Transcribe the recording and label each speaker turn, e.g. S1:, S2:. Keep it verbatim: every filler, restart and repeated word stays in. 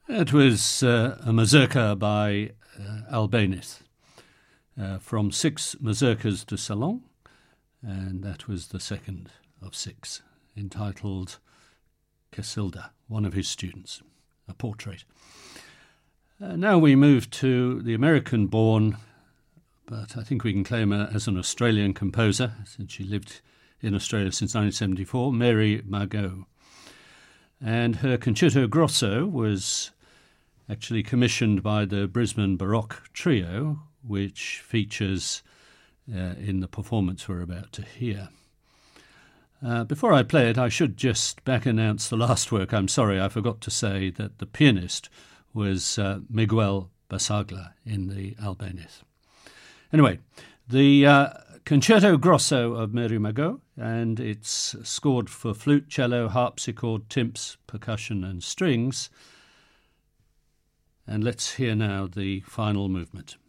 S1: It was uh, a mazurka by uh, Albéniz, uh, from six mazurkas de salon, and that was the second of six, entitled Casilda, one of his students, a portrait. Uh, now we move to the American-born, but I think we can claim her as an Australian composer, since she lived in Australia since nineteen seventy-four, Mary Margot. And her Concerto Grosso was actually commissioned by the Brisbane Baroque Trio, which features uh, in the performance we're about to hear. Uh, before I play it, I should just back announce the last work. I'm sorry, I forgot to say that the pianist was uh, Miguel Basaglia in the Albéniz. Anyway, the uh, Concerto Grosso of Mary Margot, and it's scored for flute, cello, harpsichord, timps, percussion and strings. And let's hear now the final movement.